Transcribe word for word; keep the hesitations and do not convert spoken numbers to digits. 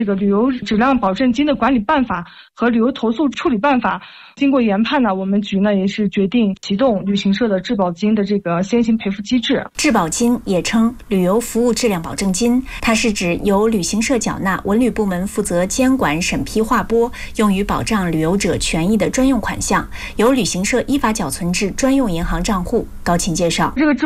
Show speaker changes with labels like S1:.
S1: 这个旅游质量保证金的管理办法和旅游投诉处理办法，经过研判呢，我们局呢也是决定启动旅行社的质保金的这个先行赔付机制。
S2: 质保金也称旅游服务质量保证金，它是指由旅行社缴纳，文旅部门负责监管审批划拨，用于保障旅游者权益的专用款项，由旅行社依法缴存至专用银行账户。高琴介绍，
S1: 这个